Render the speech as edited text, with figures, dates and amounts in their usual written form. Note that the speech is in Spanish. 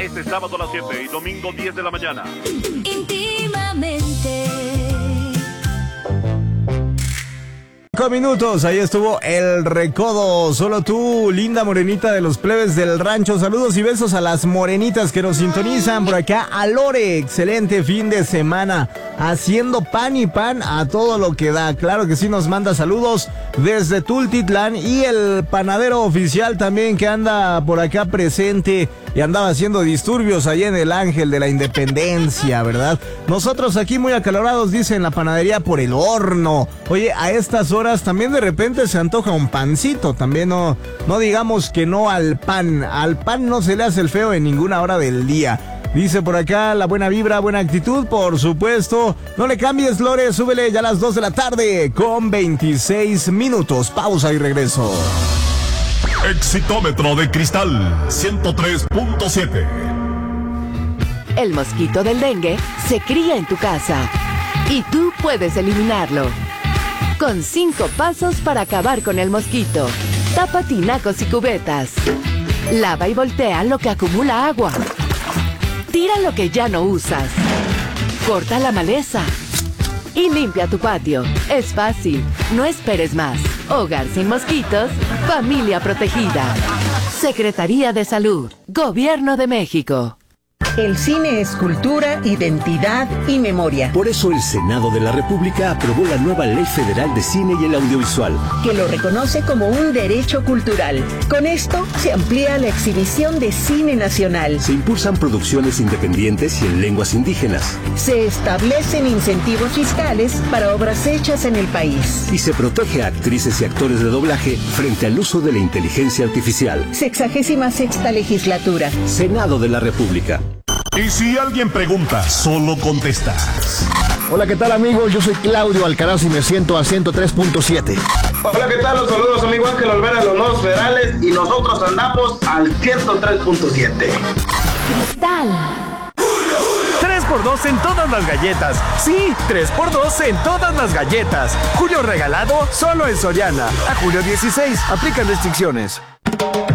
Este sábado a las 7 y domingo 10 de la mañana. Íntimamente. 5 minutos, ahí estuvo El Recodo. Solo tú, linda morenita de los plebes del rancho. Saludos y besos a las morenitas que nos sintonizan por acá. A Lore, excelente fin de semana. Haciendo pan y pan a todo lo que da. Claro que sí, nos manda saludos desde Tultitlán. Y el panadero oficial también que anda por acá presente y andaba haciendo disturbios allá en el Ángel de la Independencia, ¿verdad? Nosotros aquí muy acalorados, dice, en la panadería por el horno. Oye, a estas horas también de repente se antoja un pancito. También no digamos que no al pan. Al pan no se le hace el feo en ninguna hora del día. Dice por acá la buena vibra, buena actitud, por supuesto. No le cambies, Lore, súbele ya a las 2 de la tarde con 26 minutos. Pausa y regreso. Exitómetro de cristal 103.7. El mosquito del dengue se cría en tu casa y tú puedes eliminarlo. Con 5 pasos para acabar con el mosquito. Tapa tinacos y cubetas. Lava y voltea lo que acumula agua. Tira lo que ya no usas. Corta la maleza. Y limpia tu patio. Es fácil. No esperes más. Hogar sin mosquitos. Familia protegida. Secretaría de Salud. Gobierno de México. El cine es cultura, identidad y memoria. Por eso el Senado de la República aprobó la nueva Ley Federal de Cine y el Audiovisual, que lo reconoce como un derecho cultural. Con esto se amplía la exhibición de cine nacional. Se impulsan producciones independientes y en lenguas indígenas. Se establecen incentivos fiscales para obras hechas en el país. Y se protege a actrices y actores de doblaje frente al uso de la inteligencia artificial. 66ª legislatura. Senado de la República. Y si alguien pregunta, solo contestas. Hola, ¿qué tal, amigos? Yo soy Claudio Alcaraz y me siento a 103.7. Hola, ¿qué tal? Los saludos, amigo Ángel Olvera de los Nuevos Federales y nosotros andamos al 103.7. Cristal. 3x2 en todas las galletas. Sí, 3x2 en todas las galletas. Julio regalado solo en Soriana. A julio 16. Aplican restricciones.